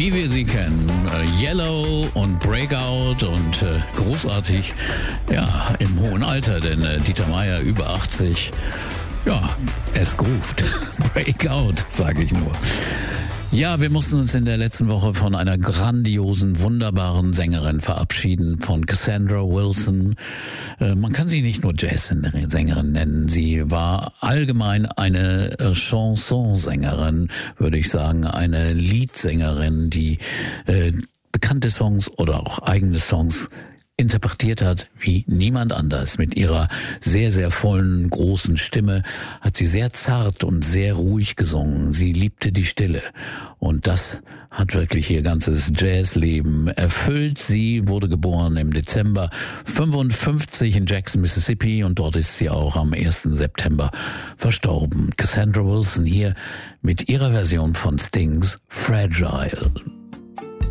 wie wir sie kennen. Yellow und Breakout und großartig, ja, im hohen Alter, denn Dieter Meier über 80, ja, es groovt. Breakout, sage ich nur. Ja, wir mussten uns in der letzten Woche von einer grandiosen, wunderbaren Sängerin verabschieden, von Cassandra Wilson. Man kann sie nicht nur Jazzsängerin nennen, sie war allgemein eine Chansonsängerin, würde ich sagen, eine Liedsängerin, die bekannte Songs oder auch eigene Songs interpretiert hat wie niemand anders. Mit ihrer sehr, sehr vollen, großen Stimme hat sie sehr zart und sehr ruhig gesungen. Sie liebte die Stille. Und das hat wirklich ihr ganzes Jazzleben erfüllt. Sie wurde geboren im Dezember 55 in Jackson, Mississippi, und dort ist sie auch am 1. September verstorben. Cassandra Wilson hier mit ihrer Version von Stings Fragile.